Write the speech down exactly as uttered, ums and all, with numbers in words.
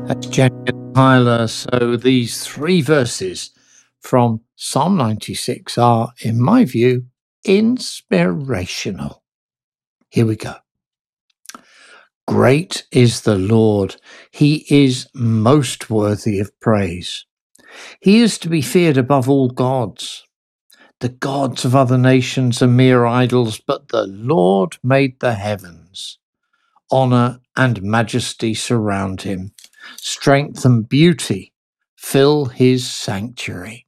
That's Jenny and Tyler. So these three verses from Psalm ninety-six are, in my view, inspirational. Here we go. Great is the Lord. He is most worthy of praise. He is to be feared above all gods. The gods of other nations are mere idols, but the Lord made the heavens. Honor and majesty surround him. Strength and beauty fill his sanctuary.